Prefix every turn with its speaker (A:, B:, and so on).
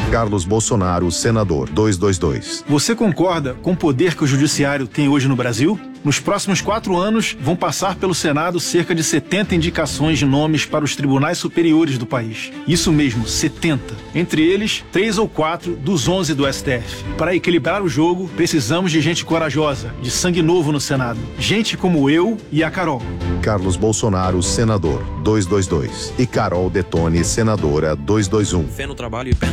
A: Carlos Bolsonaro, senador, 222.
B: Você concorda com o poder que o judiciário tem hoje no Brasil? Nos próximos 4 anos, vão passar pelo Senado cerca de 70 indicações de nomes para os tribunais superiores do país. Isso mesmo, 70. Entre eles, 3 ou 4 dos 11 do STF. Para equilibrar o jogo, precisamos de gente corajosa, de sangue novo no Senado. Gente como eu e a Carol.
A: Carlos Bolsonaro, senador, 222. E Carol Detone, senadora, 221.
C: Fé no trabalho e pé